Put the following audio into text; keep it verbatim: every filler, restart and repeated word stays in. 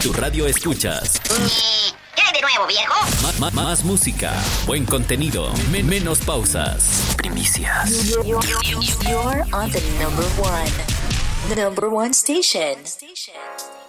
tu radio escuchas. ¿Qué hay de nuevo, viejo? Ma- ma- más música, buen contenido, men- menos pausas, primicias. You're, you're, you're on the number one. The number one station.